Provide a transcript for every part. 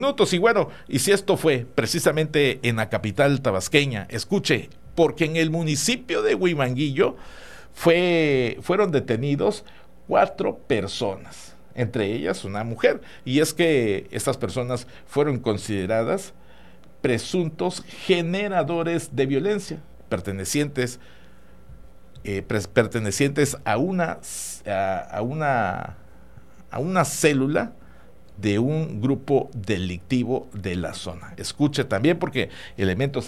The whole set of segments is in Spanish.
minutos. Y bueno, y si esto fue precisamente en la capital tabasqueña, escuche, porque en el municipio de Huimanguillo fueron detenidos 4 personas, entre ellas una mujer, y es que estas personas fueron consideradas presuntos generadores de violencia, pertenecientes a una célula de un grupo delictivo de la zona. Escuche también porque elementos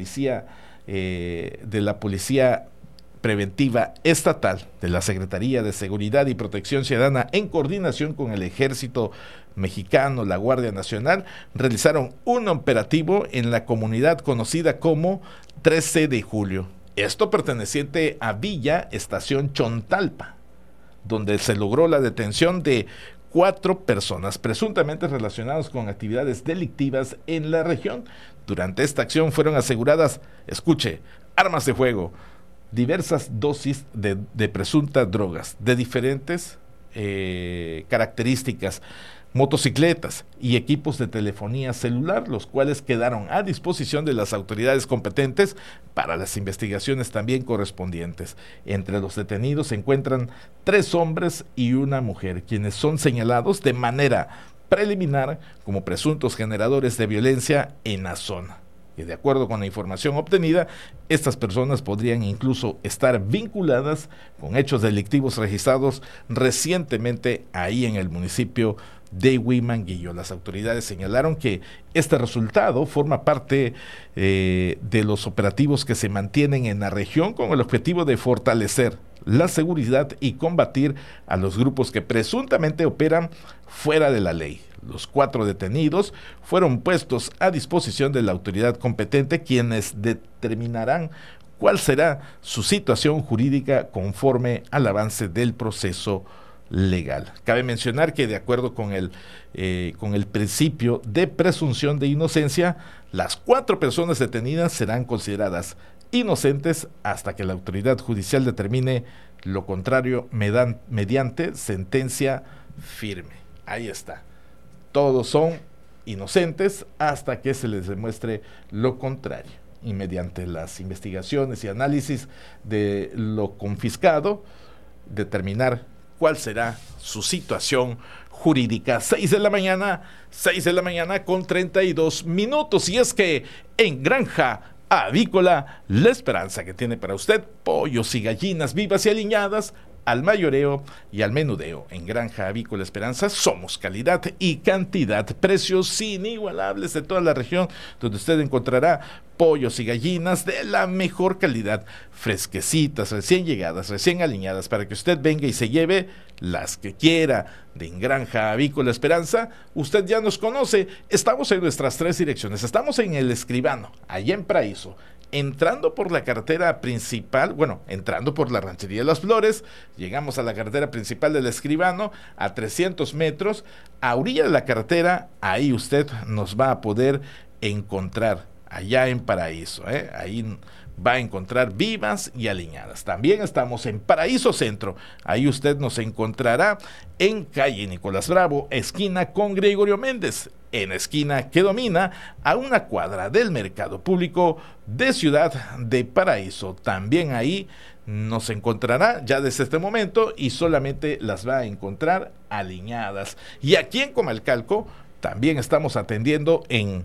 de la policía preventiva estatal, de la Secretaría de Seguridad y Protección Ciudadana, en coordinación con el Ejército Mexicano, la Guardia Nacional, realizaron un operativo en la comunidad conocida como 13 de Julio. Esto perteneciente a Villa Estación Chontalpa, donde se logró la detención de 4 personas presuntamente relacionadas con actividades delictivas en la región. Durante esta acción fueron aseguradas, escuche, armas de fuego, diversas dosis de presuntas drogas de diferentes características, motocicletas y equipos de telefonía celular, los cuales quedaron a disposición de las autoridades competentes para las investigaciones también correspondientes. Entre los detenidos se encuentran 3 hombres y una mujer, quienes son señalados de manera preliminar como presuntos generadores de violencia en la zona. Y de acuerdo con la información obtenida, estas personas podrían incluso estar vinculadas con hechos delictivos registrados recientemente ahí en el municipio de Huimanguillo. Las autoridades señalaron que este resultado forma parte de los operativos que se mantienen en la región con el objetivo de fortalecer la seguridad y combatir a los grupos que presuntamente operan fuera de la ley. Los 4 detenidos fueron puestos a disposición de la autoridad competente, quienes determinarán cuál será su situación jurídica conforme al avance del proceso legal. Cabe mencionar que de acuerdo con el principio de presunción de inocencia, las 4 personas detenidas serán consideradas inocentes hasta que la autoridad judicial determine lo contrario mediante sentencia firme. Ahí está. Todos son inocentes hasta que se les demuestre lo contrario. Y mediante las investigaciones y análisis de lo confiscado, determinar cuál será su situación jurídica. 6 de la mañana con 32 minutos. Y es que en Granja Avícola, la esperanza que tiene para usted pollos y gallinas vivas y aliñadas, al mayoreo y al menudeo. En Granja Avícola Esperanza somos calidad y cantidad, precios inigualables de toda la región, donde usted encontrará pollos y gallinas de la mejor calidad, fresquecitas, recién llegadas, recién aliñadas, para que usted venga y se lleve las que quiera. De en Granja Avícola Esperanza, usted ya nos conoce. Estamos en nuestras 3 direcciones. Estamos en El Escribano, allá en Paraíso, entrando por la carretera principal, entrando por la Ranchería de las Flores, llegamos a la carretera principal del Escribano, a 300 metros, a orilla de la carretera, ahí usted nos va a poder encontrar, allá en Paraíso, ahí va a encontrar vivas y aliñadas. También estamos en Paraíso Centro, ahí usted nos encontrará en calle Nicolás Bravo, esquina con Gregorio Méndez, en esquina que domina a una cuadra del mercado público de Ciudad de Paraíso. También ahí nos encontrará ya desde este momento y solamente las va a encontrar aliñadas. Y aquí en Comalcalco también estamos atendiendo en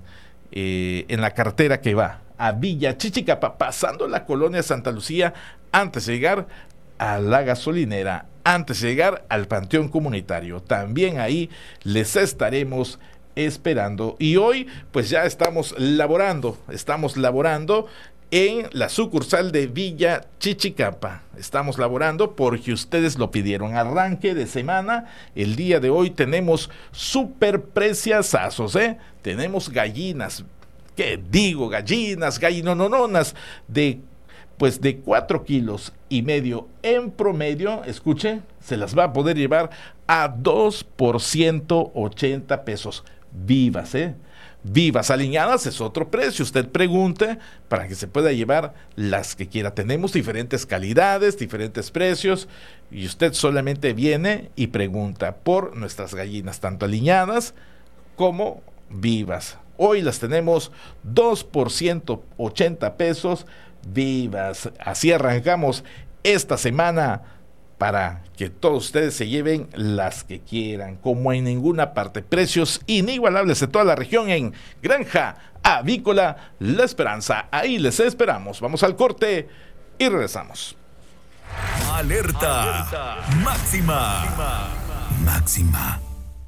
la carretera que va a Villa Chichicapa, pasando la colonia Santa Lucía, antes de llegar a la gasolinera, antes de llegar al Panteón Comunitario. También ahí les estaremos esperando. Y hoy pues ya estamos laborando en la sucursal de Villa Chichicapa. Estamos laborando porque ustedes lo pidieron. Arranque de semana, el día de hoy tenemos super preciazazos, tenemos gallinas, ¿qué digo? Gallinononas de 4,5 kilos en promedio. Escuche, se las va a poder llevar a 2 por 180 pesos. Vivas, vivas, aliñadas es otro precio. Usted pregunte para que se pueda llevar las que quiera. Tenemos diferentes calidades, diferentes precios, y usted solamente viene y pregunta por nuestras gallinas, tanto aliñadas como vivas. Hoy las tenemos 2 por 180 pesos vivas. Así arrancamos esta semana para que todos ustedes se lleven las que quieran, como en ninguna parte. Precios inigualables de toda la región en Granja Avícola La Esperanza. Ahí les esperamos. Vamos al corte y regresamos. Alerta máxima. Máxima.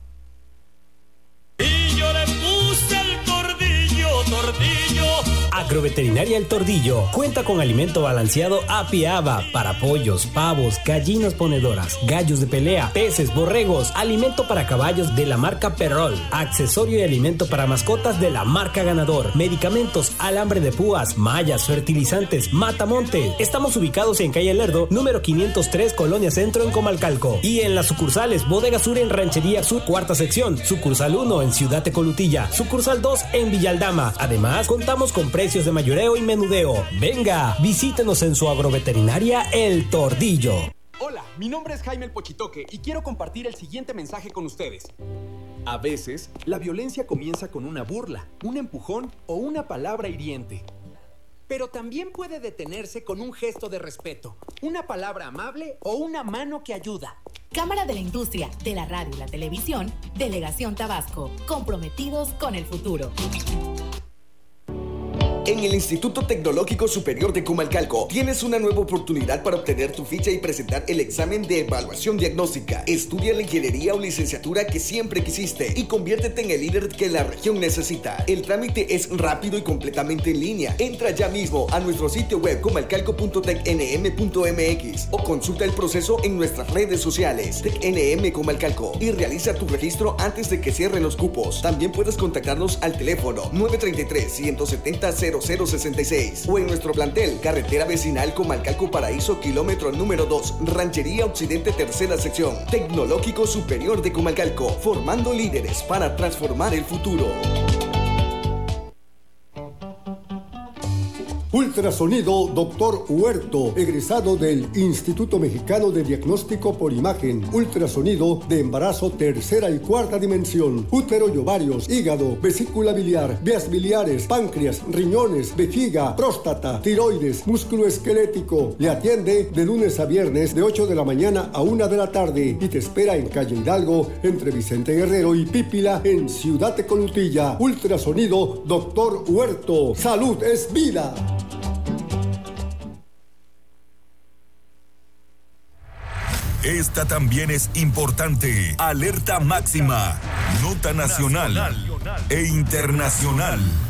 Y yo le puse el tordillo. Agroveterinaria El Tordillo cuenta con alimento balanceado API-ABA para pollos, pavos, gallinas ponedoras, gallos de pelea, peces, borregos, alimento para caballos de la marca Perrol, accesorio y alimento para mascotas de la marca Ganador, medicamentos, alambre de púas, mallas, fertilizantes, matamonte. Estamos ubicados en calle Lerdo, número 503, Colonia Centro, en Comalcalco, y en las sucursales Bodega Sur en Ranchería Sur, cuarta sección, sucursal 1 en Ciudad Tecolutilla, sucursal 2 en Villaldama. Además, contamos con precios de mayoreo y menudeo. Venga, visítenos en su agroveterinaria El Tordillo. Hola, mi nombre es Jaime el Pochitoque y quiero compartir el siguiente mensaje con ustedes. A veces, la violencia comienza con una burla, un empujón o una palabra hiriente. Pero también puede detenerse con un gesto de respeto, una palabra amable o una mano que ayuda. Cámara de la Industria, de la Radio y la Televisión, Delegación Tabasco, comprometidos con el futuro. En el Instituto Tecnológico Superior de Comalcalco tienes una nueva oportunidad para obtener tu ficha y presentar el examen de evaluación diagnóstica. Estudia la ingeniería o licenciatura que siempre quisiste y conviértete en el líder que la región necesita. El trámite es rápido y completamente en línea. Entra ya mismo a nuestro sitio web comalcalco.tecnm.mx o consulta el proceso en nuestras redes sociales TecNM Comalcalco y realiza tu registro antes de que cierren los cupos. También puedes contactarnos al teléfono 933-170-0066 o en nuestro plantel, carretera vecinal Comalcalco Paraíso, kilómetro número 2, Ranchería Occidente, tercera sección. Tecnológico Superior de Comalcalco, formando líderes para transformar el futuro. Ultrasonido Dr. Huerto, egresado del Instituto Mexicano de Diagnóstico por Imagen. Ultrasonido de embarazo tercera y cuarta dimensión. Útero y ovarios, hígado, vesícula biliar, vías biliares, páncreas, riñones, vejiga, próstata, tiroides, músculo esquelético. Le atiende de lunes a viernes de 8 de la mañana a 1 de la tarde y te espera en calle Hidalgo entre Vicente Guerrero y Pípila en Ciudad Tecolutilla. Ultrasonido Dr. Huerto. Salud es vida. Esta también es importante. Alerta máxima. Nota nacional e internacional.